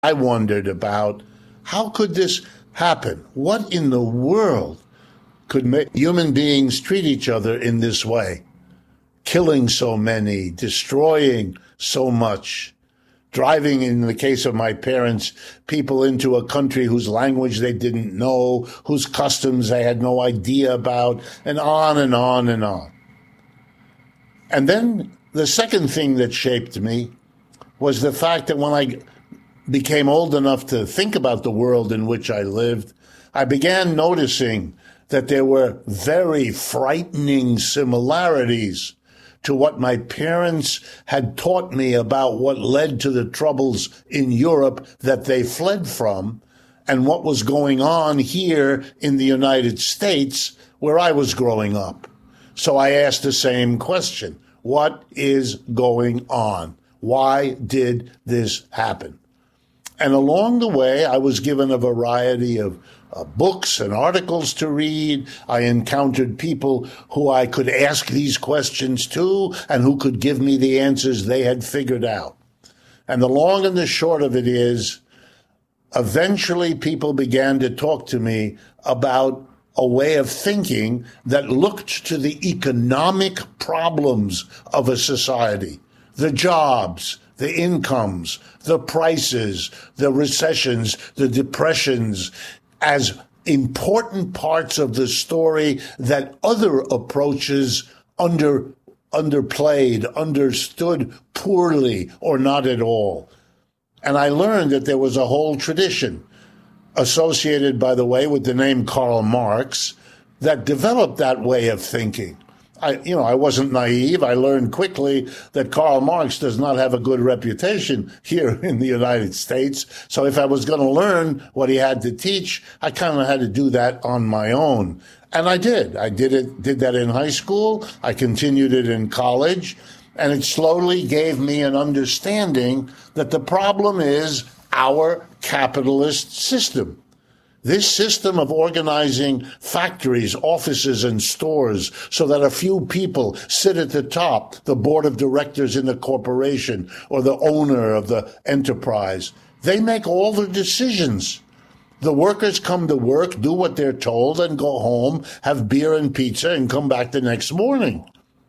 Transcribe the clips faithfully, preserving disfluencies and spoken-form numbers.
I wondered about how could this happen? What in the world could make human beings treat each other in this way? Killing so many, destroying so much, driving, in the case of my parents, people into a country whose language they didn't know, whose customs they had no idea about, and on and on and on. And then the second thing that shaped me was the fact that when I became old enough to think about the world in which I lived, I began noticing that there were very frightening similarities to what my parents had taught me about what led to the troubles in Europe that they fled from and what was going on here in the United States where I was growing up. So I asked the same question. What is going on? Why did this happen? And along the way, I was given a variety of uh, books and articles to read. I encountered people who I could ask these questions to and who could give me the answers they had figured out. And the long and the short of it is, eventually people began to talk to me about a way of thinking that looked to the economic problems of a society, the jobs, the incomes, the prices, the recessions, the depressions, as important parts of the story that other approaches under, underplayed, understood poorly or not at all. And I learned that there was a whole tradition associated, by the way, with the name Karl Marx that developed that way of thinking. I, you know, I wasn't naive. I learned quickly that Karl Marx does not have a good reputation here in the United States. So if I was going to learn what he had to teach, I kind of had to do that on my own. And I did. I did it, did that in high school. I continued it in college. And it slowly gave me an understanding that the problem is our capitalist system. This system of organizing factories, offices, and stores so that a few people sit at the top, the board of directors in the corporation or the owner of the enterprise, they make all the decisions. The workers come to work, do what they're told, and go home, have beer and pizza, and come back the next morning.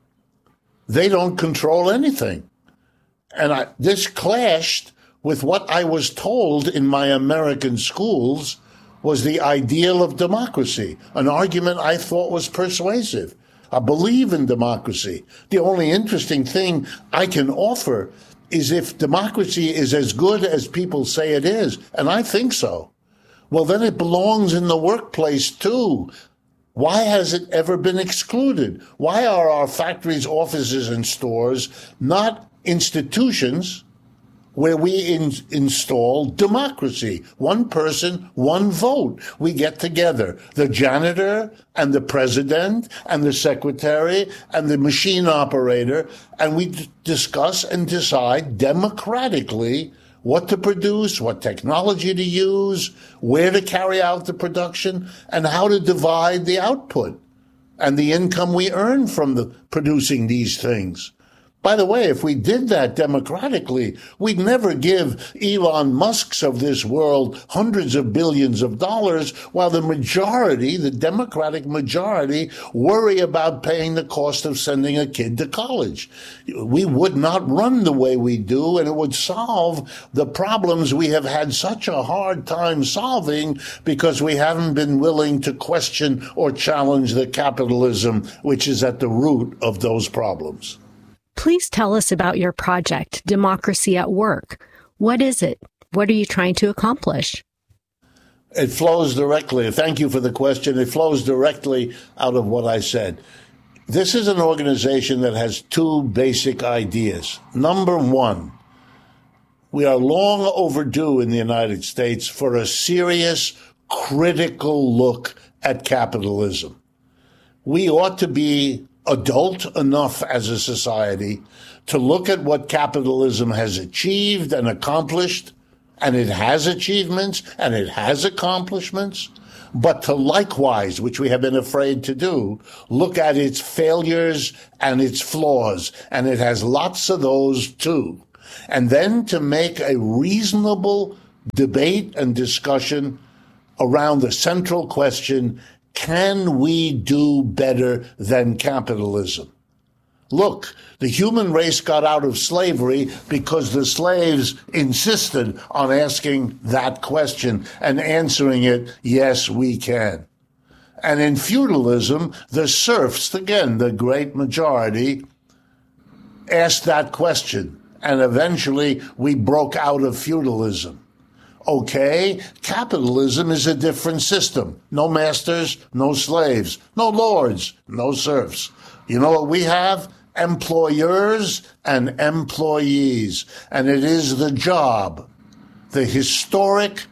They don't control anything. And I, this clashed with what I was told in my American schools was the ideal of democracy, an argument I thought was persuasive. I believe in democracy. The only interesting thing I can offer is if democracy is as good as people say it is, and I think so, well, then it belongs in the workplace too. Why has it ever been excluded? Why are our factories, offices, and stores not institutions where we in, install democracy? One person, one vote. We get together, the janitor and the president and the secretary and the machine operator, and we d- discuss and decide democratically what to produce, what technology to use, where to carry out the production, and how to divide the output and the income we earn from the producing these things. By the way, if we did that democratically, we'd never give Elon Musk's of this world hundreds of billions of dollars, while the majority, the Democratic majority, worry about paying the cost of sending a kid to college. We would not run the way we do, and it would solve the problems we have had such a hard time solving because we haven't been willing to question or challenge the capitalism which is at the root of those problems. Please tell us about your project, Democracy at Work. What is it? What are you trying to accomplish? It flows directly. Thank you for the question. It flows directly out of what I said. This is an organization that has two basic ideas. Number one, we are long overdue in the United States for a serious, critical look at capitalism. We ought to be adult enough as a society to look at what capitalism has achieved and accomplished, and it has achievements and it has accomplishments, but to likewise, which we have been afraid to do, look at its failures and its flaws, and it has lots of those too, and then to make a reasonable debate and discussion around the central question, can we do better than capitalism? Look, the human race got out of slavery because the slaves insisted on asking that question and answering it, yes, we can. And in feudalism, the serfs, again, the great majority, asked that question. And eventually we broke out of feudalism. Okay, capitalism is a different system. No masters, no slaves, no lords, no serfs. You know what we have? Employers and employees. And it is the job, the historic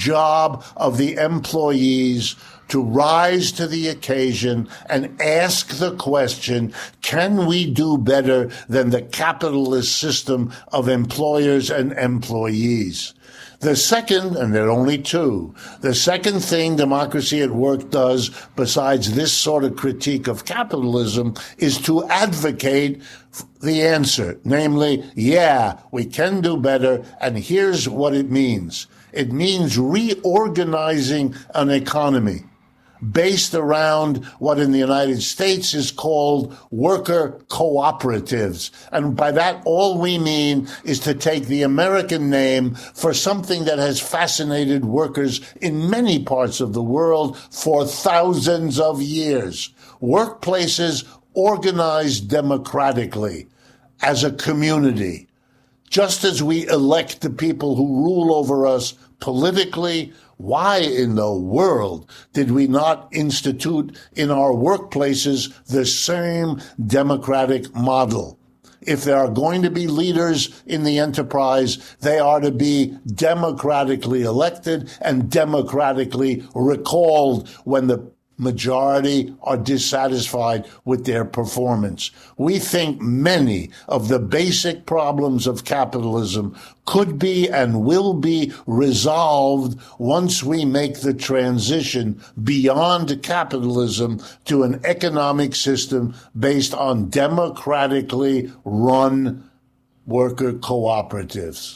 job of the employees to rise to the occasion and ask the question, can we do better than the capitalist system of employers and employees? The second, and there are only two, the second thing Democracy at Work does, besides this sort of critique of capitalism, is to advocate the answer, namely, yeah, we can do better, and here's what it means. It means reorganizing an economy based around what in the United States is called worker cooperatives. And by that, all we mean is to take the American name for something that has fascinated workers in many parts of the world for thousands of years. Workplaces organized democratically as a community, just as we elect the people who rule over us politically. Why in the world did we not institute in our workplaces the same democratic model? If there are going to be leaders in the enterprise, they are to be democratically elected and democratically recalled when the majority are dissatisfied with their performance. We think many of the basic problems of capitalism could be and will be resolved once we make the transition beyond capitalism to an economic system based on democratically run worker cooperatives.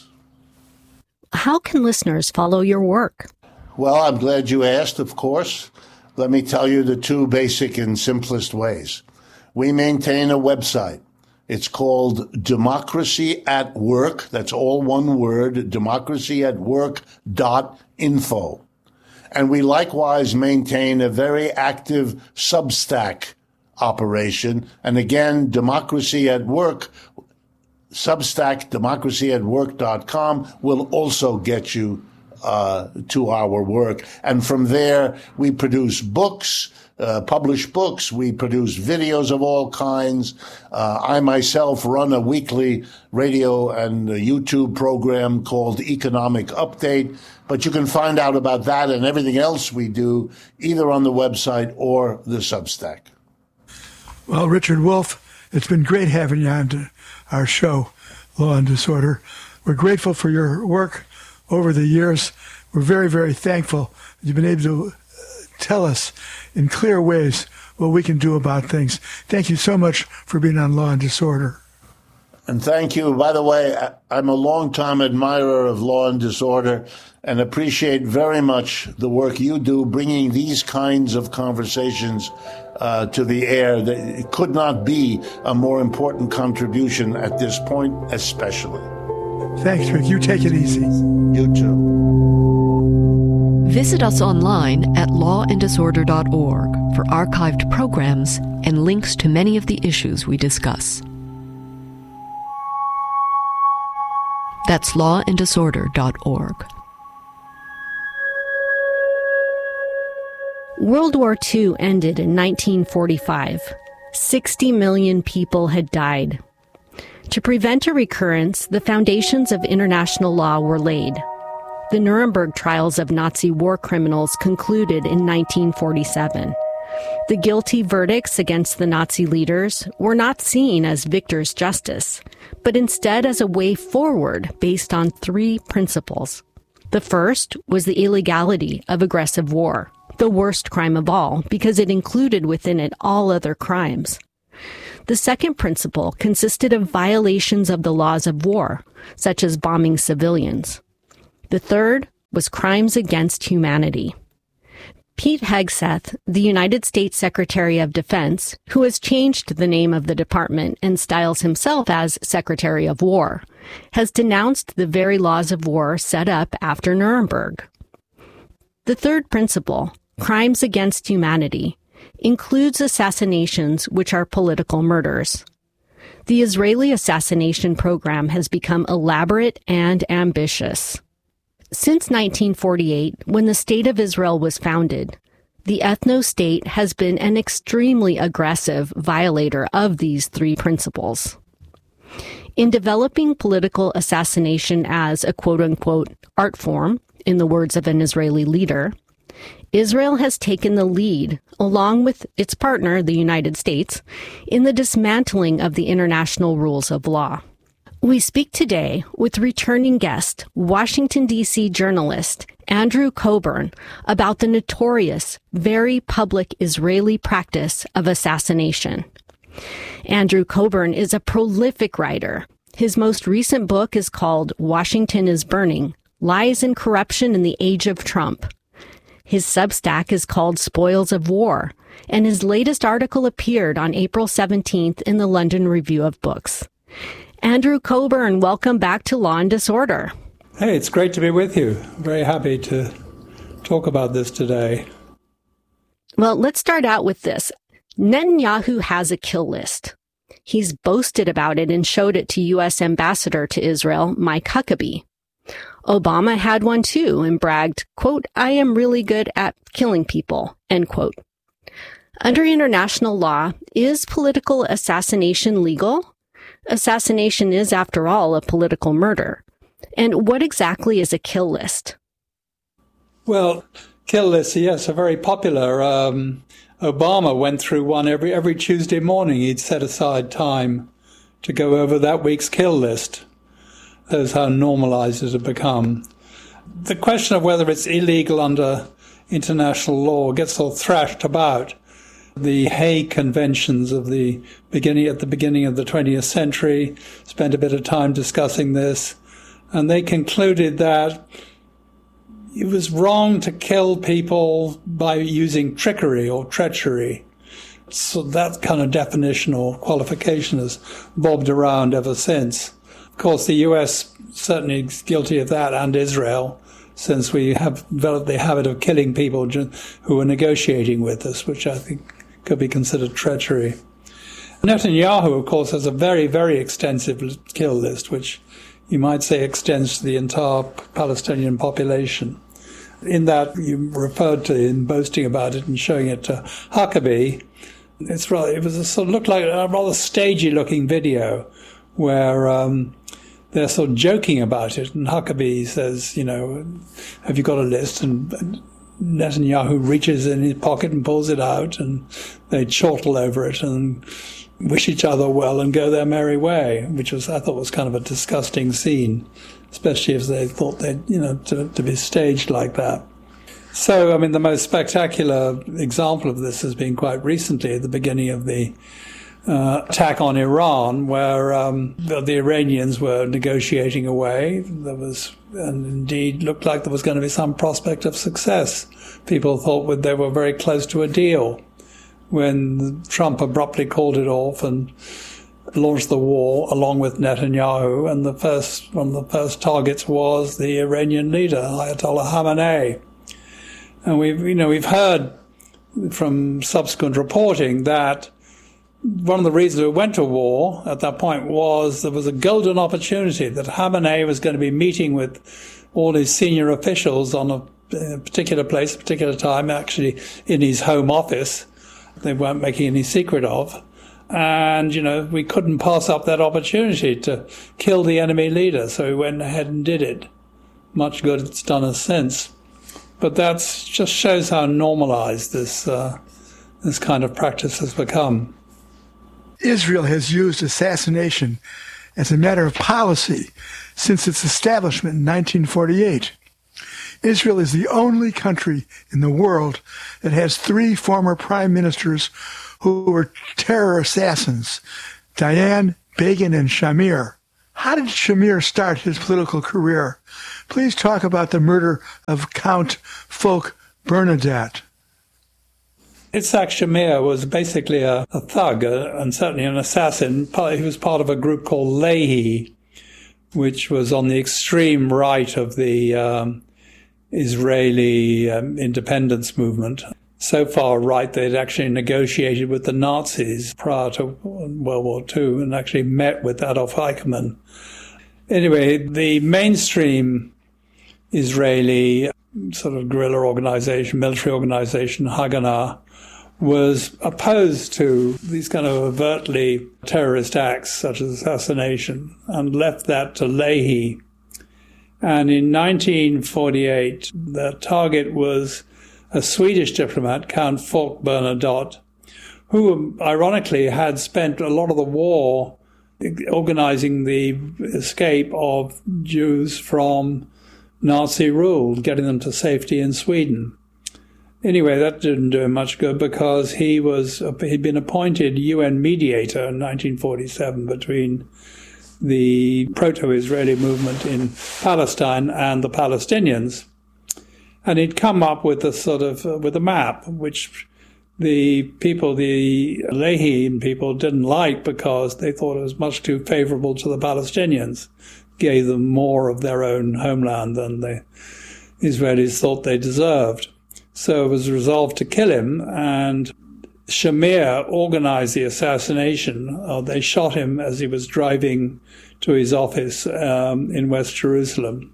How can listeners follow your work? Well, I'm glad you asked, of course. Let me tell you the two basic and simplest ways. We maintain a website. It's called Democracy at Work. That's all one word, democracy at work dot info. And we likewise maintain a very active Substack operation. And again, Democracy at Work, Substack, democracy at work dot com will also get you Uh, to our work. And from there, we produce books, uh, publish books. We produce videos of all kinds. Uh, I myself run a weekly radio and YouTube program called Economic Update. But you can find out about that and everything else we do either on the website or the Substack. Well, Richard Wolff, it's been great having you on to our show, Law and Disorder. We're grateful for your work over the years. We're very, very thankful that you've been able to tell us in clear ways what we can do about things. Thank you so much for being on Law and Disorder. And thank you. By the way, I'm a longtime admirer of Law and Disorder and appreciate very much the work you do, bringing these kinds of conversations uh, to the air. It could not be a more important contribution at this point, especially. Thanks, Rick. You take it easy. You too. Visit us online at law and disorder dot org for archived programs and links to many of the issues we discuss. That's law and disorder dot org. World War Two ended in nineteen forty-five. sixty million people had died. To prevent a recurrence, the foundations of international law were laid. The Nuremberg trials of Nazi war criminals concluded in nineteen forty-seven. The guilty verdicts against the Nazi leaders were not seen as victor's justice, but instead as a way forward based on three principles. The first was the illegality of aggressive war, the worst crime of all because it included within it all other crimes. The second principle consisted of violations of the laws of war, such as bombing civilians. The third was crimes against humanity. Pete Hegseth, the United States Secretary of Defense, who has changed the name of the department and styles himself as Secretary of War, has denounced the very laws of war set up after Nuremberg. The third principle, crimes against humanity, includes assassinations which are political murders. The Israeli assassination program has become elaborate and ambitious. Since nineteen forty-eight, when the State of Israel was founded, the ethno-state has been an extremely aggressive violator of these three principles. In developing political assassination as a quote-unquote art form, in the words of an Israeli leader, Israel has taken the lead, along with its partner, the United States, in the dismantling of the international rules of law. We speak today with returning guest, Washington, D C journalist Andrew Coburn, about the notorious, very public Israeli practice of assassination. Andrew Coburn is a prolific writer. His most recent book is called Washington is Burning: Lies and Corruption in the Age of Trump. His Substack is called Spoils of War, and his latest article appeared on April seventeenth in the London Review of Books. Andrew Coburn, welcome back to Law and Disorder. Hey, it's great to be with you. Very happy to talk about this today. Well, let's start out with this. Netanyahu has a kill list. He's boasted about it and showed it to U S Ambassador to Israel, Mike Huckabee. Obama had one too and bragged, quote, "I am really good at killing people," end quote. Under international law, is political assassination legal? Assassination is, after all, a political murder. And what exactly is a kill list? Well, kill lists, yes, are very popular. Um, Obama went through one every every Tuesday morning. He'd set aside time to go over that week's kill list. That's how normalized it had become. The question of whether it's illegal under international law gets all thrashed about. The Hague Conventions of the beginning at the beginning of the twentieth century spent a bit of time discussing this, and they concluded that it was wrong to kill people by using trickery or treachery. So that kind of definition or qualification has bobbed around ever since. Of course, the U S certainly is guilty of that, and Israel, since we have developed the habit of killing people who are negotiating with us, which I think could be considered treachery. Netanyahu, of course, has a very, very extensive kill list, which you might say extends to the entire Palestinian population. In that, you referred to him boasting about it and showing it to Huckabee. It's rather, it was a sort of looked like a rather stagey-looking video where um, they're sort of joking about it, and Huckabee says, you know, "Have you got a list?" And, and Netanyahu reaches in his pocket and pulls it out, and they chortle over it and wish each other well and go their merry way, which was, I thought, was kind of a disgusting scene, especially if they thought they'd, you know, to, to be staged like that. So, I mean, the most spectacular example of this has been quite recently at the beginning of the uh, attack on Iran, where um, the, the Iranians were negotiating away. There was, and indeed looked like there was going to be some prospect of success. People thought they were very close to a deal when Trump abruptly called it off and launched the war along with Netanyahu. And the first, one of the first targets was the Iranian leader, Ayatollah Khamenei. And we've, you know, we've heard from subsequent reporting that one of the reasons we went to war at that point was there was a golden opportunity that Khamenei was going to be meeting with all his senior officials on a, a particular place, a particular time, actually in his home office. They weren't making any secret of. And, you know, we couldn't pass up that opportunity to kill the enemy leader, so we went ahead and did it. Much good it's done us since. But that just shows how normalized this uh, this kind of practice has become. Israel has used assassination as a matter of policy since its establishment in nineteen forty-eight. Israel is the only country in the world that has three former prime ministers who were terror assassins, Dayan, Begin, and Shamir, How did Shamir start his political career? Please talk about the murder of Count Folk Bernadotte. Itzhak Shamir was basically a, a thug uh, and certainly an assassin. He was part of a group called Lehi, which was on the extreme right of the um, Israeli um, independence movement. So far right, they'd actually negotiated with the Nazis prior to World War Two and actually met with Adolf Eichmann. Anyway, the mainstream Israeli sort of guerrilla organization, military organization, Haganah, was opposed to these kind of overtly terrorist acts such as assassination and left that to Lehi. And in nineteen forty-eight, the target was a Swedish diplomat, Count Folk Bernadotte, who ironically had spent a lot of the war organizing the escape of Jews from Nazi rule, getting them to safety in Sweden. Anyway, that didn't do him much good because he was he'd been appointed U N mediator in nineteen forty-seven between the proto-Israeli movement in Palestine and the Palestinians. And he'd come up with a sort of, uh, with a map, which the people, the Lehi people didn't like because they thought it was much too favorable to the Palestinians, gave them more of their own homeland than the Israelis thought they deserved. So it was resolved to kill him, and Shamir organized the assassination. Uh, they shot him as he was driving to his office um, in West Jerusalem.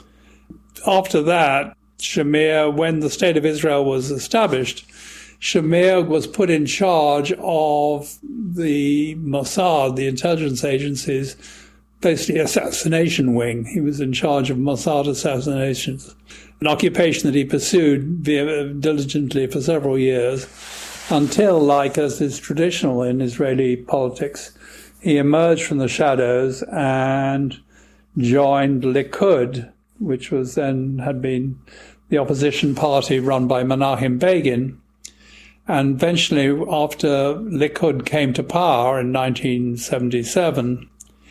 After that, Shamir, when the State of Israel was established, Shamir was put in charge of the Mossad, the intelligence agency's basically assassination wing. He was in charge of Mossad assassinations, an occupation that he pursued diligently for several years until, like as is traditional in Israeli politics, he emerged from the shadows and joined Likud, which was then had been the opposition party run by Menachem Begin. And eventually, after Likud came to power in nineteen seventy-seven,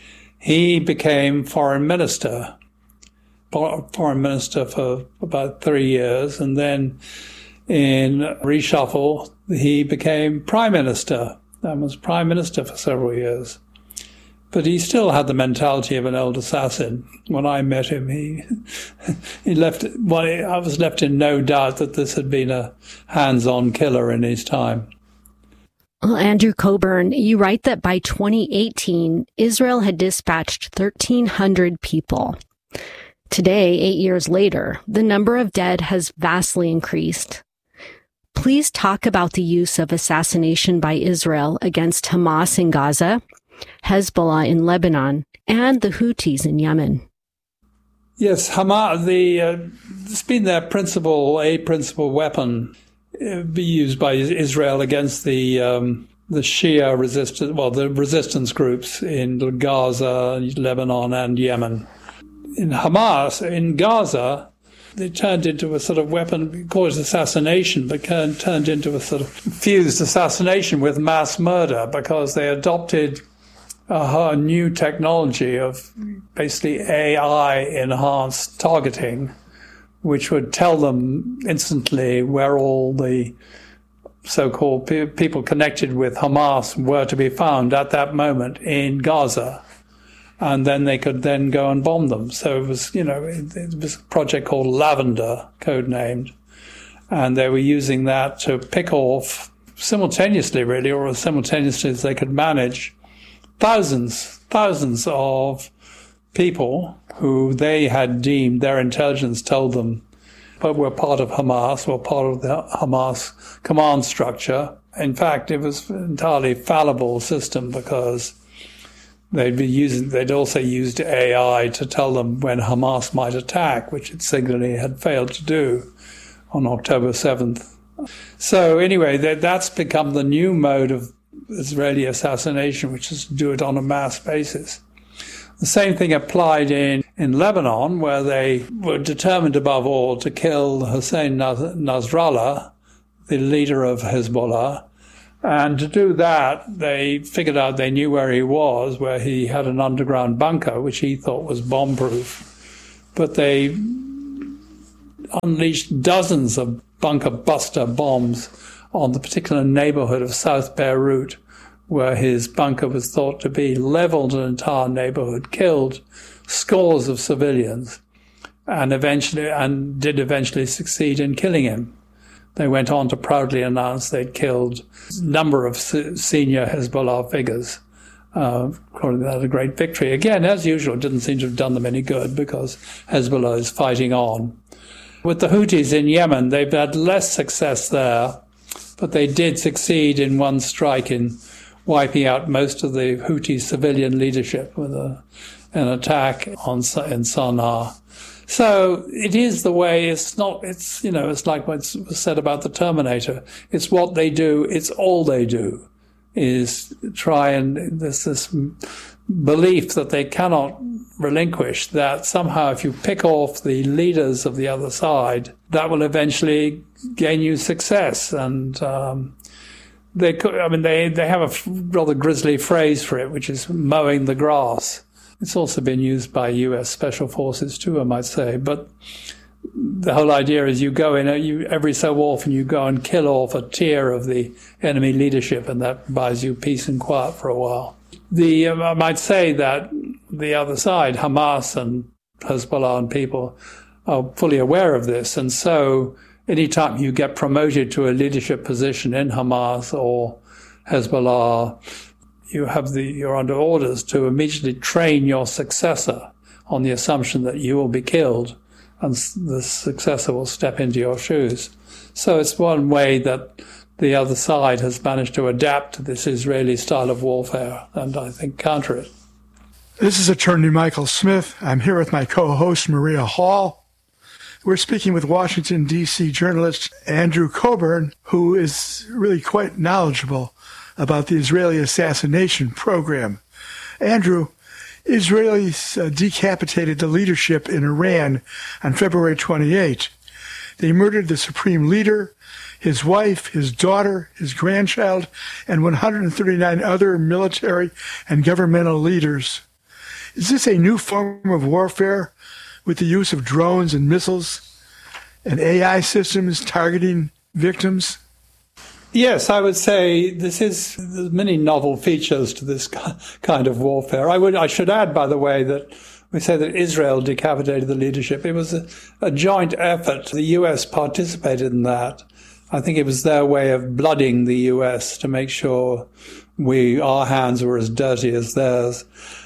he became foreign minister, foreign minister for about three years. And then in reshuffle, he became prime minister and was prime minister for several years. But he still had the mentality of an old assassin. When I met him, he he left. Well, I was left in no doubt that this had been a hands-on killer in his time. Well, Andrew Coburn, you write that by twenty eighteen, Israel had dispatched thirteen hundred people. Today, eight years later, the number of dead has vastly increased. Please talk about the use of assassination by Israel against Hamas in Gaza, Hezbollah in Lebanon, and the Houthis in Yemen. Yes, Hamas, the, uh, it's been their principal, a principal weapon uh, be used by Israel against the um, the Shia resistance, well, the resistance groups in Gaza, Lebanon, and Yemen. In Hamas, in Gaza, they turned into a sort of weapon, we call it assassination, but turned into a sort of fused assassination with mass murder because they adopted a new technology of basically A I-enhanced targeting, which would tell them instantly where all the so-called pe- people connected with Hamas were to be found at that moment in Gaza. And then they could then go and bomb them. So it was, you know, it, it was a project called Lavender, codenamed. And they were using that to pick off simultaneously, really, or as simultaneously as they could manage, thousands, thousands of people who they had deemed, their intelligence told them, but were part of Hamas, were part of the Hamas command structure. In fact, it was an entirely fallible system because they'd be using, they'd also used A I to tell them when Hamas might attack, which it signally had failed to do on October seventh. So anyway, that, that's become the new mode of Israeli assassination, which is to do it on a mass basis. The same thing applied in, in Lebanon, where they were determined above all to kill Hussein Nasrallah, the leader of Hezbollah, And to do that, they figured out they knew where he was, where he had an underground bunker, which he thought was bomb-proof. But they unleashed dozens of bunker buster bombs on the particular neighborhood of South Beirut, where his bunker was thought to be, leveled an entire neighborhood, killed scores of civilians, and eventually, and did eventually succeed in killing him. They went on to proudly announce they'd killed a number of senior Hezbollah figures, uh, calling that a great victory. Again, as usual, it didn't seem to have done them any good because Hezbollah is fighting on. With the Houthis in Yemen, they've had less success there, but they did succeed in one strike in wiping out most of the Houthi civilian leadership with a, an attack on in Sana'a. So it is the way. It's not. It's you know. It's like what was said about the Terminator. It's what they do. It's all they do. Is try and there's this belief that they cannot relinquish. That somehow, if you pick off the leaders of the other side, that will eventually gain you success. And um, they could. I mean, they they have a rather grisly phrase for it, which is mowing the grass. It's also been used by U S Special Forces too, I might say. But the whole idea is you go in, you, every so often you go and kill off a tier of the enemy leadership, and that buys you peace and quiet for a while. The um, I might say that the other side, Hamas and Hezbollah and people, are fully aware of this. And so anytime you get promoted to a leadership position in Hamas or Hezbollah, you have the, you're under orders to immediately train your successor on the assumption that you will be killed and the successor will step into your shoes. So it's one way that the other side has managed to adapt to this Israeli style of warfare and I think counter it. This is Attorney Michael Smith. I'm here with my co-host Maria Hall. We're speaking with Washington, D C journalist Andrew Coburn, who is really quite knowledgeable about the Israeli assassination program. Andrew, Israelis uh, decapitated the leadership in Iran on February twenty-eighth. They murdered the supreme leader, his wife, his daughter, his grandchild, and one hundred thirty-nine other military and governmental leaders. Is this a new form of warfare with the use of drones and missiles and A I systems targeting victims? Yes, I would say this is, there's many novel features to this kind of warfare. I would, I should add, by the way, that we say that Israel decapitated the leadership. It was a, a joint effort. The U S participated in that. I think it was their way of blooding the U S to make sure we, our hands were as dirty as theirs.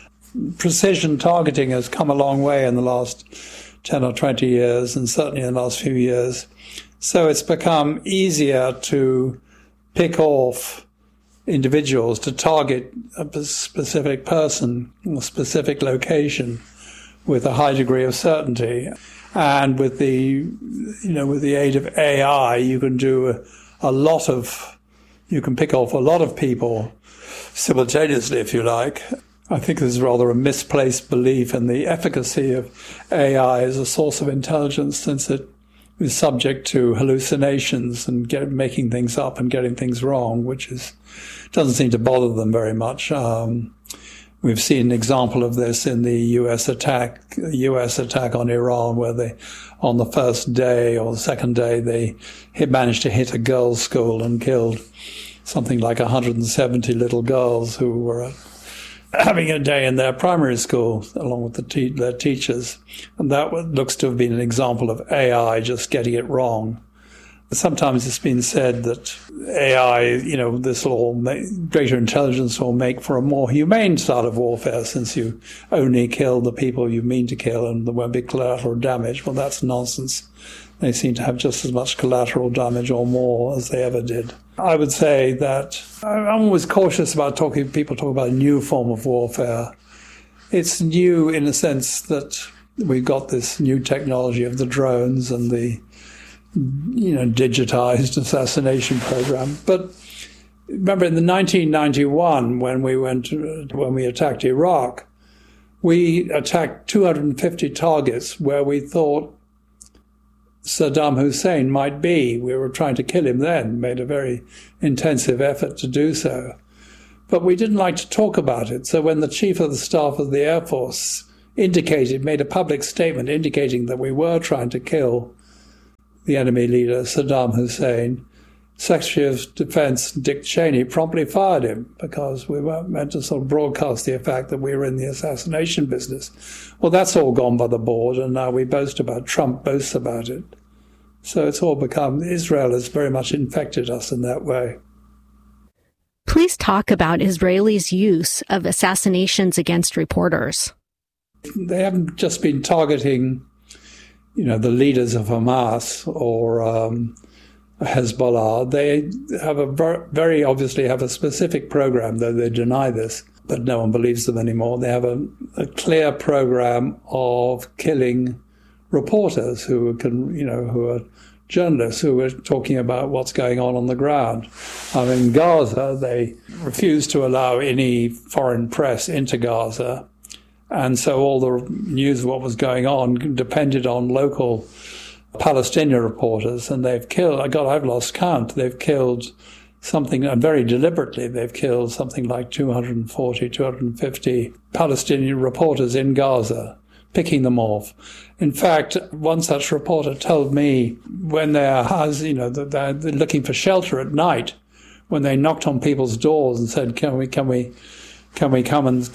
Precision targeting has come a long way in the last ten or twenty years, and certainly in the last few years. So it's become easier to pick off individuals, to target a specific person or specific location with a high degree of certainty. And with the, you know, with the aid of A I, you can do a, a lot of, you can pick off a lot of people simultaneously, if you like. I think there's rather a misplaced belief in the efficacy of A I as a source of intelligence, since it is subject to hallucinations and get, making things up and getting things wrong, which is doesn't seem to bother them very much. Um, we've seen an example of this in the U S attack, U S attack on Iran, where they, on the first day or the second day, they hit, managed to hit a girls' school and killed something like one hundred seventy little girls who were at having a day in their primary school, along with the te- their teachers. And that looks to have been an example of A I just getting it wrong. Sometimes it's been said that A I, you know, this will all make, greater intelligence will make for a more humane style of warfare, since you only kill the people you mean to kill and there won't be collateral damage. Well, that's nonsense. They seem to have just as much collateral damage or more as they ever did. I would say that I'm always cautious about talking, people talk about a new form of warfare. It's new in the sense that we've got this new technology of the drones and the, you know, digitized assassination program. But remember, in the nineteen ninety-one, when we went, when we attacked Iraq, we attacked two hundred fifty targets where we thought Saddam Hussein might be. We were trying to kill him then, made a very intensive effort to do so. But we didn't like to talk about it. So when the Chief of the Staff of the Air Force indicated, made a public statement indicating that we were trying to kill the enemy leader, Saddam Hussein, Secretary of Defense Dick Cheney promptly fired him because we weren't meant to sort of broadcast the fact that we were in the assassination business. Well, that's all gone by the board, and now we boast about it. Trump boasts about it. So it's all become, Israel has very much infected us in that way. Please talk about Israelis' use of assassinations against reporters. They haven't just been targeting, you know, the leaders of Hamas or um, Hezbollah. They have a ver- very obviously have a specific program, though they deny this, but no one believes them anymore. They have a, a clear program of killing reporters who can, you know, who are journalists who are talking about what's going on on the ground. Um, in Gaza, they refused to allow any foreign press into Gaza. And so all the news of what was going on depended on local Palestinian reporters. And they've killed, God, I've lost count. They've killed something, and very deliberately, they've killed something like two hundred forty, two hundred fifty Palestinian reporters in Gaza, picking them off. In fact, one such reporter told me when they're, you know, they're looking for shelter at night, when they knocked on people's doors and said, can we, can we, can we come and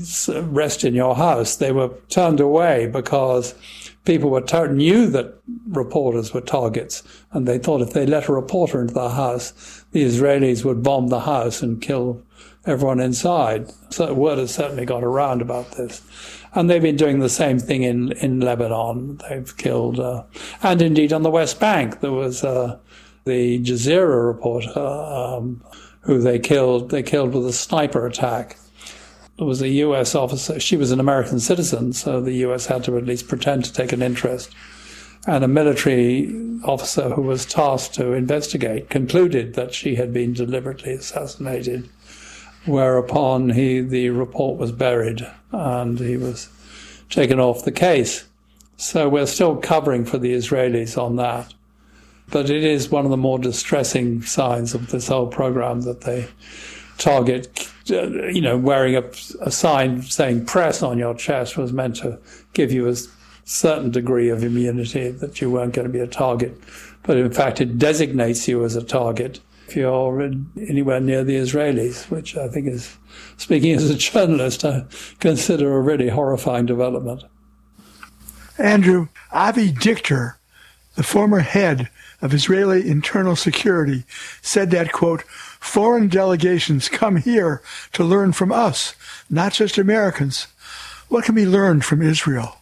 rest in your house? They were turned away because people were tar- knew that reporters were targets, and they thought if they let a reporter into the house, the Israelis would bomb the house and kill everyone inside. So the word has certainly got around about this. And they've been doing the same thing in, in Lebanon. They've killed, uh, and indeed on the West Bank, there was uh, the Jazeera reporter um, who they killed. They killed with a sniper attack. There was a U S officer. She was an American citizen, so the U S had to at least pretend to take an interest. And a military officer who was tasked to investigate concluded that she had been deliberately assassinated, whereupon he, the report was buried and he was taken off the case. So we're still covering for the Israelis on that. But it is one of the more distressing signs of this whole program that they target, you know, wearing a, a sign saying press on your chest was meant to give you a certain degree of immunity that you weren't going to be a target. But in fact, it designates you as a target if you're anywhere near the Israelis, which I think is, speaking as a journalist, I consider a really horrifying development. Andrew, Avi Dichter, the former head of Israeli internal security, said that, quote, foreign delegations come here to learn from us, not just Americans. What can be learned from Israel?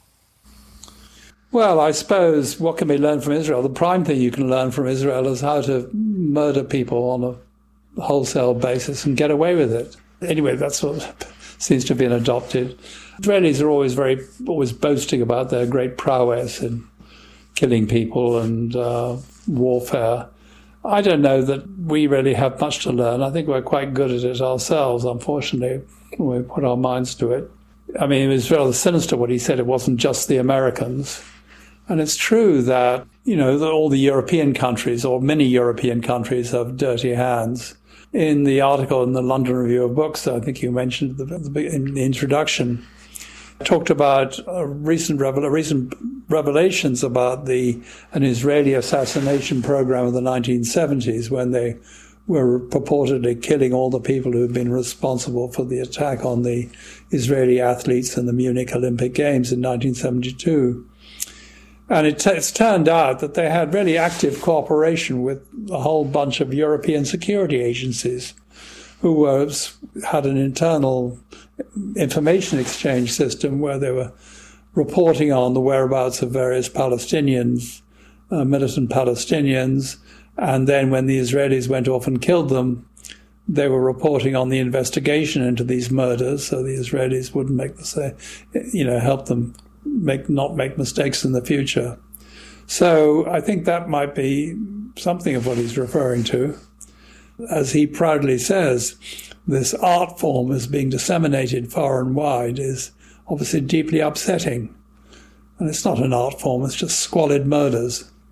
Well, I suppose what can be learned from Israel? The prime thing you can learn from Israel is how to murder people on a wholesale basis and get away with it. Anyway, that's what seems to have been adopted. Israelis are always very, always boasting about their great prowess in killing people and uh, warfare. I don't know that we really have much to learn. I think we're quite good at it ourselves, unfortunately, when we put our minds to it. I mean, it was rather sinister what he said. It wasn't just the Americans. And it's true that, you know, that all the European countries, or many European countries, have dirty hands. In the article in the London Review of Books, I think you mentioned in the introduction, talked about a recent, revel- recent revelations about the an Israeli assassination program of the nineteen seventies, when they were purportedly killing all the people who had been responsible for the attack on the Israeli athletes in the Munich Olympic Games in nineteen seventy-two. And it t- it's turned out that they had really active cooperation with a whole bunch of European security agencies who were, had an internal information exchange system where they were reporting on the whereabouts of various Palestinians, uh, militant Palestinians. And then when the Israelis went off and killed them, they were reporting on the investigation into these murders, so the Israelis wouldn't make the same, you know, help them make not make mistakes in the future. So I think that might be something of what he's referring to. As he proudly says, this art form is being disseminated far and wide is obviously deeply upsetting. And it's not an art form, it's just squalid murders.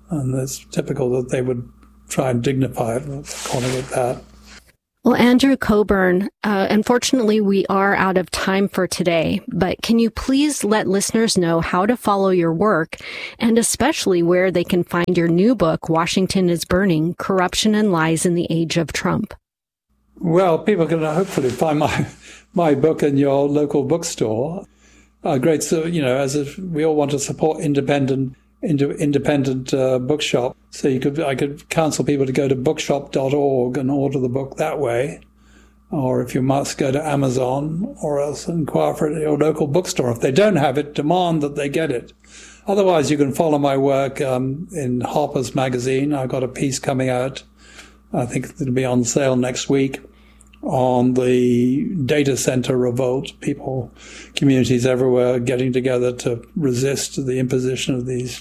And it's typical that they would try and dignify it, calling it that. Well, Andrew Coburn, uh, unfortunately, we are out of time for today, but can you please let listeners know how to follow your work and especially where they can find your new book, Washington is Burning, Corruption and Lies in the Age of Trump? Well, people can hopefully find my my book in your local bookstore. Uh, great, so, you know, as if we all want to support independent independent uh, bookshop. So you could, I could counsel people to go to bookshop dot org and order the book that way. Or if you must, go to Amazon, or else inquire for it at your local bookstore. If they don't have it, demand that they get it. Otherwise, you can follow my work um, in Harper's Magazine. I've got a piece coming out, I think it'll be on sale next week, on the data center revolt, people, communities everywhere getting together to resist the imposition of these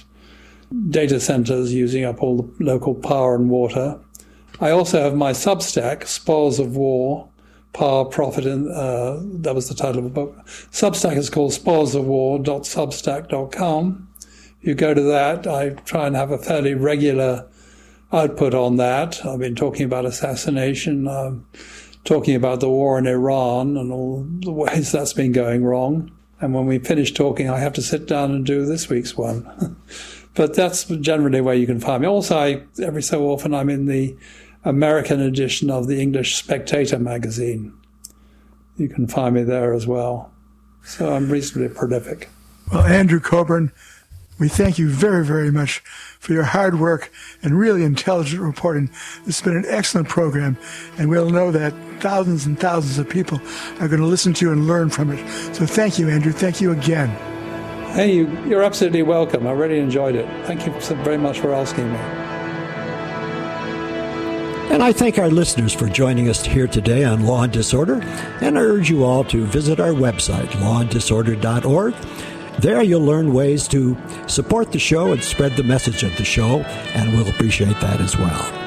data centers using up all the local power and water. I also have my Substack, Spoils of War, Power, Profit, and uh, that was the title of the book. Substack is called spoils of war dot substack dot com. You go to that, I try and have a fairly regular output on that. I've been talking about assassination, um, talking about the war in Iran and all the ways that's been going wrong. And when we finish talking, I have to sit down and do this week's one. But that's generally where you can find me. Also, I, every so often, I'm in the American edition of the English Spectator magazine. You can find me there as well. So I'm reasonably prolific. Well, Andrew Coburn, we thank you very, very much for your hard work and really intelligent reporting. It's been an excellent program, and we'll know that thousands and thousands of people are going to listen to you and learn from it. So thank you, Andrew. Thank you again. Hey, you, you're absolutely welcome. I really enjoyed it. Thank you so very much for asking me. And I thank our listeners for joining us here today on Law and Disorder, and I urge you all to visit our website, law and disorder dot org. There you'll learn ways to support the show and spread the message of the show, and we'll appreciate that as well.